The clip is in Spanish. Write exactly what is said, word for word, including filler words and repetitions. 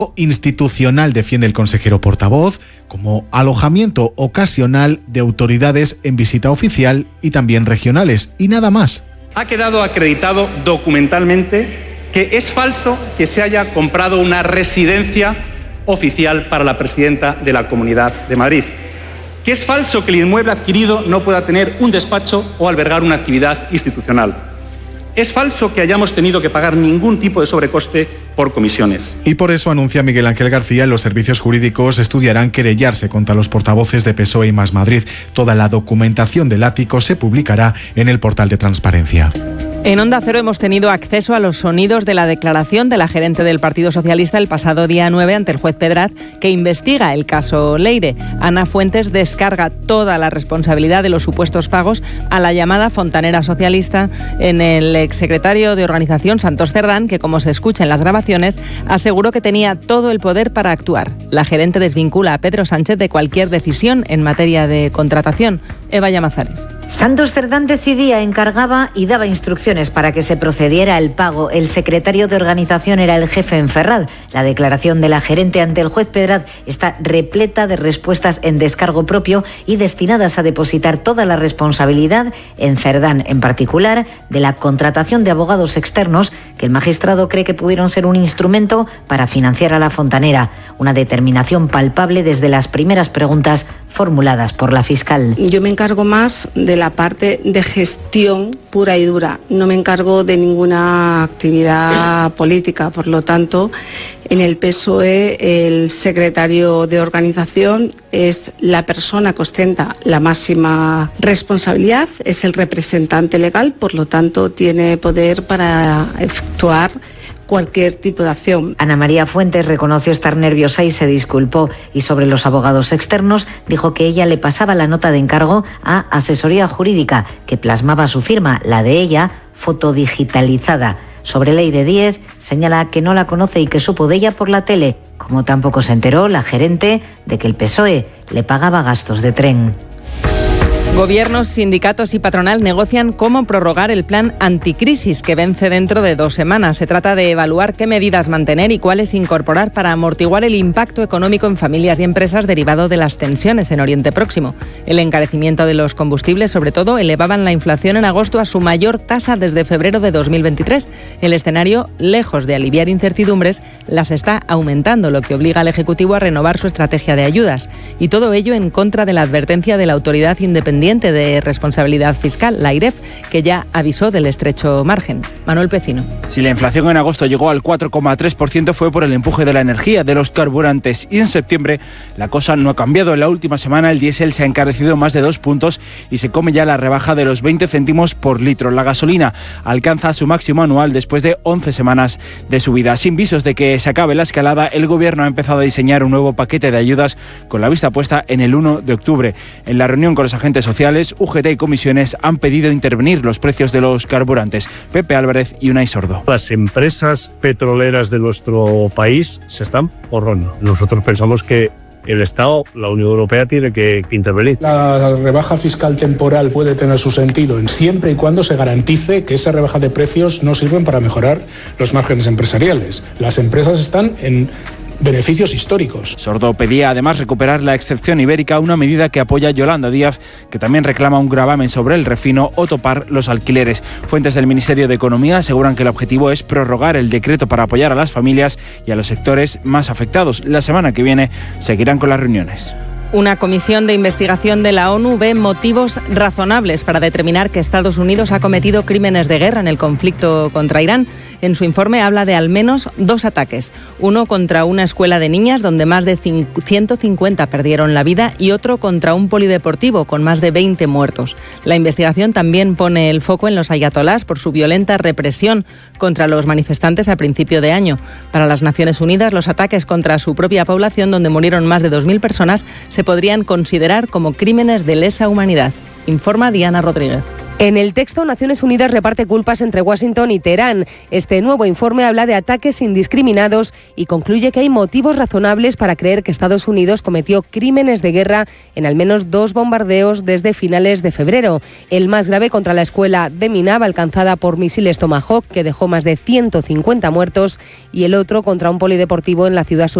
institucional, defiende el consejero portavoz, como alojamiento ocasional de autoridades en visita oficial y también regionales, y nada más. Ha quedado acreditado documentalmente que es falso que se haya comprado una residencia oficial para la presidenta de la Comunidad de Madrid, que es falso que el inmueble adquirido no pueda tener un despacho o albergar una actividad institucional. Es falso que hayamos tenido que pagar ningún tipo de sobrecoste por comisiones. Y por eso, anuncia Miguel Ángel García, los servicios jurídicos estudiarán querellarse contra los portavoces de P S O E y Más Madrid. Toda la documentación del ático se publicará en el portal de transparencia. En Onda Cero hemos tenido acceso a los sonidos de la declaración de la gerente del Partido Socialista el pasado día nueve ante el juez Pedraz, que investiga el caso Leire. Ana Fuentes descarga toda la responsabilidad de los supuestos pagos a la llamada fontanera socialista en el exsecretario de organización Santos Cerdán, que, como se escucha en las grabaciones, aseguró que tenía todo el poder para actuar. La gerente desvincula a Pedro Sánchez de cualquier decisión en materia de contratación. Eva Llamazares. Santos Cerdán decidía, encargaba y daba instrucciones para que se procediera al pago. El secretario de organización era el jefe en Ferraz. La declaración de la gerente ante el juez Pedraz está repleta de respuestas en descargo propio y destinadas a depositar toda la responsabilidad en Cerdán, en particular de la contratación de abogados externos que el magistrado cree que pudieron ser un instrumento para financiar a la fontanera. Una determinación palpable desde las primeras preguntas formuladas por la fiscal. Yo me encargo más de la parte de gestión pura y dura. No me encargo de ninguna actividad política. Por lo tanto, en el P S O E el secretario de organización es la persona que ostenta la máxima responsabilidad, es el representante legal, por lo tanto tiene poder para efectuar cualquier tipo de acción. Ana María Fuentes reconoció estar nerviosa y se disculpó. Y sobre los abogados externos, dijo que ella le pasaba la nota de encargo a Asesoría Jurídica, que plasmaba su firma, la de ella, fotodigitalizada. Sobre Leire Díez, señala que no la conoce y que supo de ella por la tele, como tampoco se enteró la gerente de que el P S O E le pagaba gastos de tren. Gobiernos, sindicatos y patronal negocian cómo prorrogar el plan anticrisis que vence dentro de dos semanas. Se trata de evaluar qué medidas mantener y cuáles incorporar para amortiguar el impacto económico en familias y empresas derivado de las tensiones en Oriente Próximo. El encarecimiento de los combustibles, sobre todo, elevaban la inflación en agosto a su mayor tasa desde febrero de dos mil veintitrés. El escenario, lejos de aliviar incertidumbres, las está aumentando, lo que obliga al Ejecutivo a renovar su estrategia de ayudas. Y todo ello en contra de la advertencia de la Autoridad Independiente de Responsabilidad Fiscal, la AIREF, que ya avisó del estrecho margen. Manuel Pecino. Si la inflación en agosto llegó al cuatro coma tres por ciento fue por el empuje de la energía, de los carburantes, y en septiembre la cosa no ha cambiado. En la última semana el diésel se ha encarecido más de dos puntos y se come ya la rebaja de los veinte céntimos por litro. La gasolina alcanza su máximo anual después de once semanas de subida. Sin visos de que se acabe la escalada, el Gobierno ha empezado a diseñar un nuevo paquete de ayudas con la vista puesta en el uno de octubre. En la reunión con los agentes sociales, U G T y comisiones han pedido intervenir los precios de los carburantes. Pepe Álvarez y Unai Sordo. Las empresas petroleras de nuestro país se están ahorrando. Nosotros pensamos que el Estado, la Unión Europea, tiene que, que intervenir. La rebaja fiscal temporal puede tener su sentido siempre y cuando se garantice que esa rebaja de precios no sirven para mejorar los márgenes empresariales. Las empresas están en beneficios históricos. Sordo pedía además recuperar la excepción ibérica, una medida que apoya Yolanda Díaz, que también reclama un gravamen sobre el refino o topar los alquileres. Fuentes del Ministerio de Economía aseguran que el objetivo es prorrogar el decreto para apoyar a las familias y a los sectores más afectados. La semana que viene seguirán con las reuniones. Una comisión de investigación de la ONU ve motivos razonables para determinar que Estados Unidos ha cometido crímenes de guerra en el conflicto contra Irán. En su informe habla de al menos dos ataques. Uno contra una escuela de niñas donde más de ciento cincuenta perdieron la vida y otro contra un polideportivo con más de veinte muertos. La investigación también pone el foco en los ayatolás por su violenta represión contra los manifestantes a principio de año. Para las Naciones Unidas, los ataques contra su propia población, donde murieron más de dos mil personas, se podrían considerar como crímenes de lesa humanidad. Informa Diana Rodríguez. En el texto, Naciones Unidas reparte culpas entre Washington y Teherán. Este nuevo informe habla de ataques indiscriminados y concluye que hay motivos razonables para creer que Estados Unidos cometió crímenes de guerra en al menos dos bombardeos desde finales de febrero. El más grave contra la escuela de Minab, alcanzada por misiles Tomahawk, que dejó más de ciento cincuenta muertos, y el otro contra un polideportivo en la ciudad sur